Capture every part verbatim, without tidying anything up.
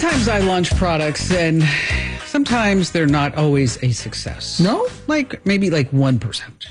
sometimes I launch products and sometimes they're not always a success. No? Like maybe like one percent.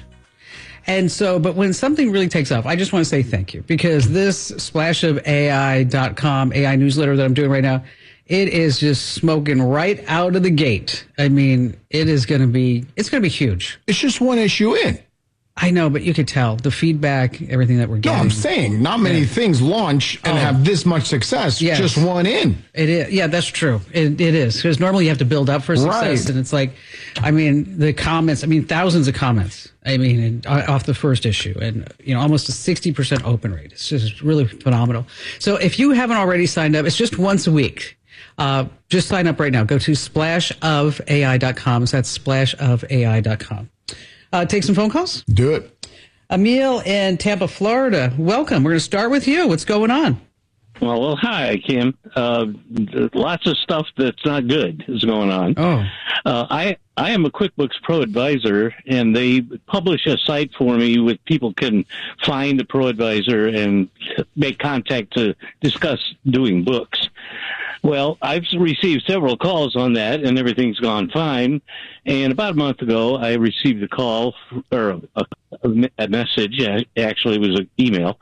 And so, but when something really takes off, I just want to say thank you, because this splash of A I dot com A I newsletter that I'm doing right now, it is just smoking right out of the gate. I mean, it is going to be, it's going to be huge. It's just one issue in. I know, but you could tell the feedback, everything that we're getting. No, I'm saying not many yeah. things launch and oh. have this much success. Yes. Just one in. It is. Yeah, that's true. It, it is. Because normally you have to build up for success. Right. And it's like, I mean, the comments, I mean, thousands of comments, I mean, and, uh, off the first issue. And, you know, almost a sixty percent open rate. It's just really phenomenal. So if you haven't already signed up, it's just once a week. Uh, just sign up right now. Go to splash of A I dot com. So that's splash of A I dot com. Uh, take some phone calls? Do it. Emil in Tampa, Florida. Welcome. We're going to start with you. What's going on? Well, well hi, Kim. Uh, lots of stuff that's not good is going on. Oh. Uh, I I am a QuickBooks Pro Advisor, and they publish a site for me where people can find a Pro Advisor and make contact to discuss doing books. Well, I've received several calls on that, and everything's gone fine. And about a month ago, I received a call, or a, a message, actually it was an email,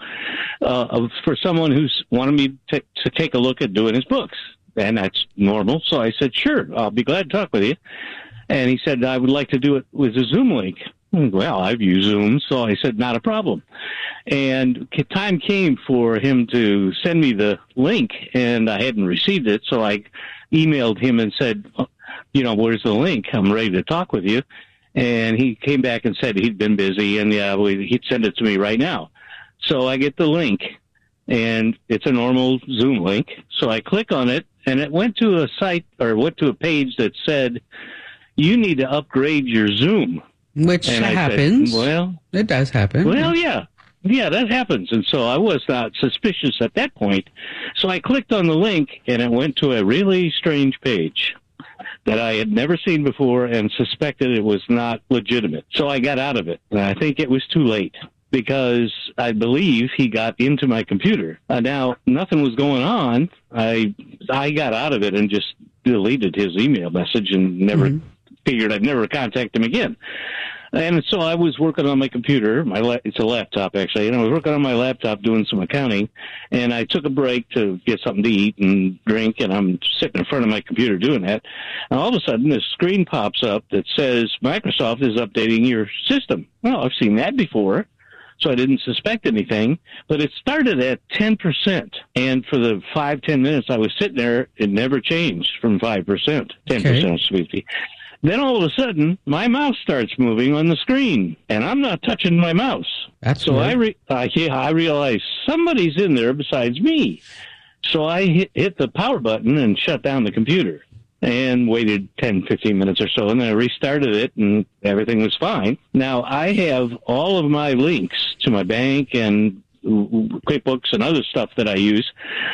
uh, for someone who's wanted me to, to take a look at doing his books. And that's normal. So I said, sure, I'll be glad to talk with you. And he said, I would like to do it with a Zoom link. Well, I've used Zoom, so I said, not a problem. And time came for him to send me the link, and I hadn't received it, so I emailed him and said, you know, where's the link? I'm ready to talk with you. And he came back and said he'd been busy, and yeah, he'd send it to me right now. So I get the link, and it's a normal Zoom link. So I click on it, and it went to a site, or went to a page that said, you need to upgrade your Zoom. Which and happens. Said, well, it does happen. Well, yeah. Yeah, that happens. And so I was not suspicious at that point. So I clicked on the link, and it went to a really strange page that I had never seen before and suspected it was not legitimate. So I got out of it. And I think it was too late, because I believe he got into my computer. Uh, now, nothing was going on. I I got out of it and just deleted his email message and never mm-hmm. figured I'd never contact him again. And so I was working on my computer. My la- it's a laptop, actually. And I was working on my laptop doing some accounting. And I took a break to get something to eat and drink. And I'm sitting in front of my computer doing that. And all of a sudden, this screen pops up that says, Microsoft is updating your system. Well, I've seen that before, so I didn't suspect anything. But it started at ten percent. And for the five, ten minutes I was sitting there, it never changed from five percent, ten percent, okay. Excuse me. Then all of a sudden, my mouse starts moving on the screen, and I'm not touching my mouse. That's so weird. I re- uh, yeah, I realized somebody's in there besides me. So I hit, hit the power button and shut down the computer and waited ten, fifteen minutes or so, and then I restarted it, and everything was fine. Now, I have all of my links to my bank and QuickBooks and other stuff that I use.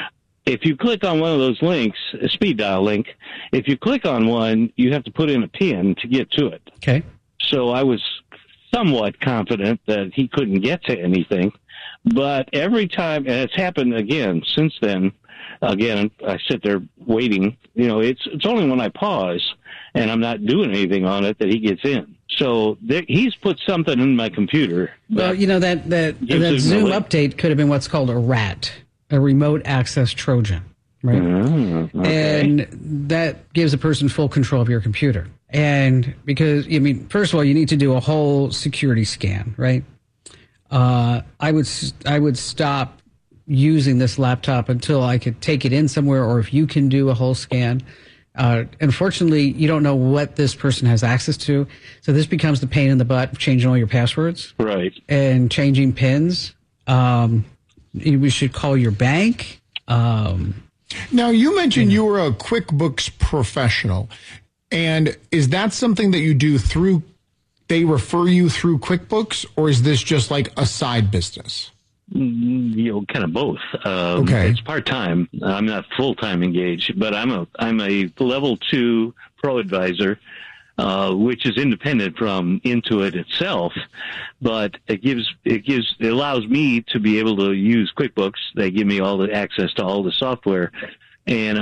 If you click on one of those links, a speed dial link, if you click on one, you have to put in a PIN to get to it. Okay. So I was somewhat confident that he couldn't get to anything. But every time, and it's happened again since then, again, I sit there waiting. You know, it's it's only when I pause and I'm not doing anything on it that he gets in. So there, he's put something in my computer. Well, you know, that, that, that Zoom update could have been what's called a RAT. A remote access Trojan, right? Oh, okay. And that gives a person full control of your computer. And because, I mean, first of all, you need to do a whole security scan, right? Uh, I would I would stop using this laptop until I could take it in somewhere, or if you can do a whole scan. Uh, unfortunately, you don't know what this person has access to. So this becomes the pain in the butt of changing all your passwords. Right. And changing PINs. Um We should call your bank. Um, now, you mentioned you were a QuickBooks professional. And is that something that you do through, they refer you through QuickBooks, or is this just like a side business? You know, kind of both. Um, okay. It's part-time. I'm not full-time engaged, but I'm a I'm a level two pro advisor. Uh, which is independent from Intuit itself, but it gives it gives it allows me to be able to use QuickBooks. They give me all the access to all the software, and